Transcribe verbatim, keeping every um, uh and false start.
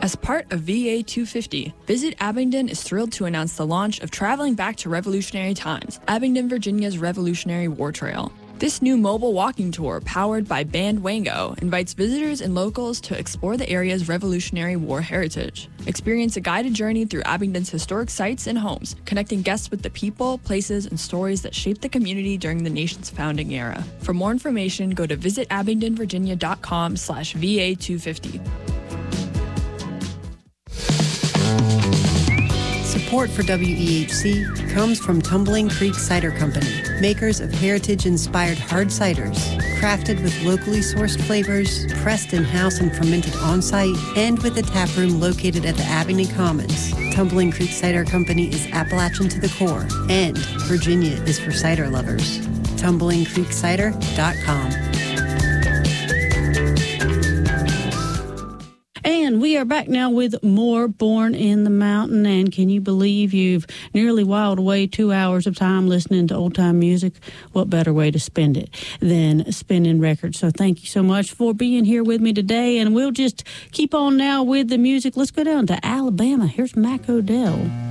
As part of V A two fifty, Visit Abingdon is thrilled to announce the launch of Traveling Back to Revolutionary Times, Abingdon, Virginia's Revolutionary War Trail. This new mobile walking tour, powered by Band Wango, invites visitors and locals to explore the area's Revolutionary War heritage. Experience a guided journey through Abingdon's historic sites and homes, connecting guests with the people, places, and stories that shaped the community during the nation's founding era. For more information, go to visit abingdon virginia dot com slash V A two fifty. Support for W E H C comes from Tumbling Creek Cider Company, makers of heritage-inspired hard ciders, crafted with locally sourced flavors, pressed in-house and fermented on-site, and with a tap room located at the Abingdon Commons. Tumbling Creek Cider Company is Appalachian to the core, and Virginia is for cider lovers. tumbling creek cider dot com. And we are back now with more Born in the Mountain. And can you believe you've nearly whiled away two hours of time listening to old-time music? What better way to spend it than spinning records? So thank you so much for being here with me today. And we'll just keep on now with the music. Let's go down to Alabama. Here's Mac Odell.